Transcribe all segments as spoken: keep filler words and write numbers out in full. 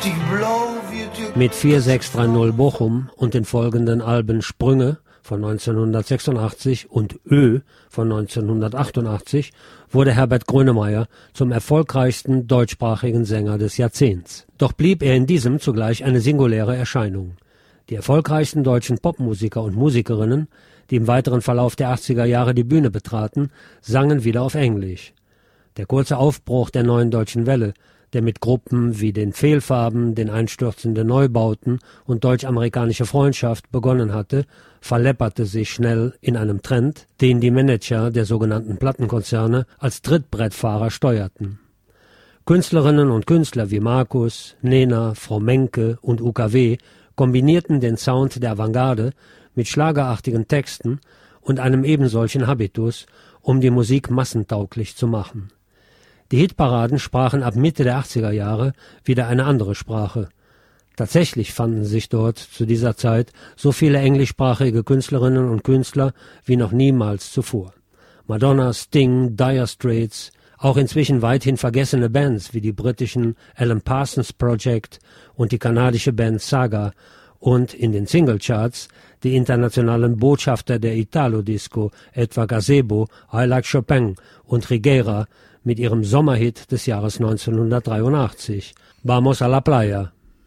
Mit vier sechs drei null Bochum und den folgenden Alben Sprünge von neunzehnhundertsechsundachtzig und Ö von neunzehnhundertachtundachtzig wurde Herbert Grönemeyer zum erfolgreichsten deutschsprachigen Sänger des Jahrzehnts. Doch blieb er in diesem zugleich eine singuläre Erscheinung. Die erfolgreichsten deutschen Popmusiker und Musikerinnen, die im weiteren Verlauf der achtziger Jahre die Bühne betraten, sangen wieder auf Englisch. Der kurze Aufbruch der neuen deutschen Welle, der mit Gruppen wie den Fehlfarben, den einstürzenden Neubauten und Deutsch-Amerikanische Freundschaft begonnen hatte, verlepperte sich schnell in einem Trend, den die Manager der sogenannten Plattenkonzerne als Trittbrettfahrer steuerten. Künstlerinnen und Künstler wie Markus, Nena, Frau Menke und U K W kombinierten den Sound der Avantgarde mit schlagerartigen Texten und einem ebensolchen Habitus, um die Musik massentauglich zu machen. Die Hitparaden sprachen ab Mitte der achtziger Jahre wieder eine andere Sprache. Tatsächlich fanden sich dort zu dieser Zeit so viele englischsprachige Künstlerinnen und Künstler wie noch niemals zuvor. Madonna, Sting, Dire Straits, auch inzwischen weithin vergessene Bands wie die britischen Alan Parsons Project und die kanadische Band Saga und in den Singlecharts die internationalen Botschafter der Italo-Disco, etwa Gazebo, I Like Chopin und Rigera mit ihrem Sommerhit des Jahres neunzehnhundertdreiundachtzig, Vamos a la Playa.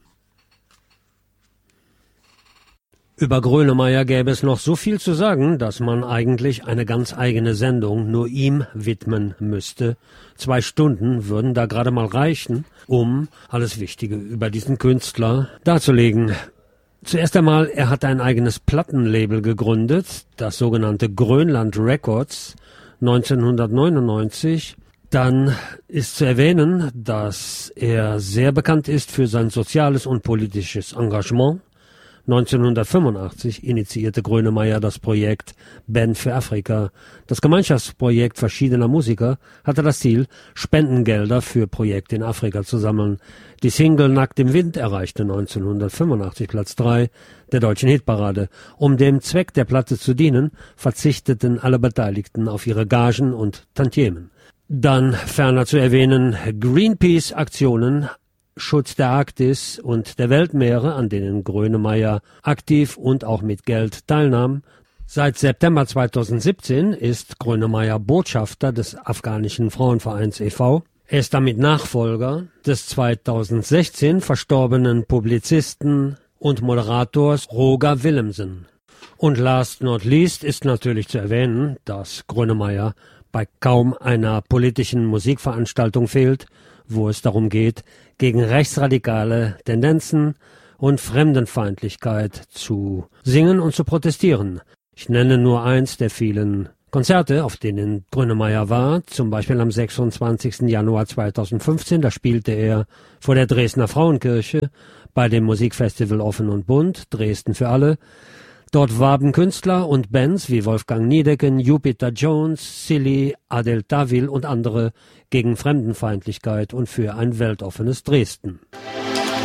Über Grönemeyer gäbe es noch so viel zu sagen, dass man eigentlich eine ganz eigene Sendung nur ihm widmen müsste. Zwei Stunden würden da gerade mal reichen, um alles Wichtige über diesen Künstler darzulegen. Zuerst einmal, er hat ein eigenes Plattenlabel gegründet, das sogenannte Grönland Records, neunzehnhundertneunundneunzig. Dann ist zu erwähnen, dass er sehr bekannt ist für sein soziales und politisches Engagement. neunzehnhundertfünfundachtzig initiierte Grönemeyer das Projekt Band für Afrika. Das Gemeinschaftsprojekt verschiedener Musiker hatte das Ziel, Spendengelder für Projekte in Afrika zu sammeln. Die Single Nackt im Wind erreichte neunzehnhundertfünfundachtzig Platz drei der deutschen Hitparade. Um dem Zweck der Platte zu dienen, verzichteten alle Beteiligten auf ihre Gagen und Tantiemen. Dann ferner zu erwähnen Greenpeace-Aktionen, Schutz der Arktis und der Weltmeere, an denen Grönemeyer aktiv und auch mit Geld teilnahm. Seit September zweitausendsiebzehn ist Grönemeyer Botschafter des afghanischen Frauenvereins e V Er ist damit Nachfolger des zweitausendsechzehn verstorbenen Publizisten und Moderators Roger Willemsen. Und last not least ist natürlich zu erwähnen, dass Grönemeyer bei kaum einer politischen Musikveranstaltung fehlt, wo es darum geht, gegen rechtsradikale Tendenzen und Fremdenfeindlichkeit zu singen und zu protestieren. Ich nenne nur eins der vielen Konzerte, auf denen Grönemeyer war, zum Beispiel am sechsundzwanzigsten Januar zweitausendfünfzehn, da spielte er vor der Dresdner Frauenkirche bei dem Musikfestival Offen und Bunt, Dresden für alle. Dort warben Künstler und Bands wie Wolfgang Niedecken, Jupiter Jones, Silly, Adel Tawil und andere gegen Fremdenfeindlichkeit und für ein weltoffenes Dresden.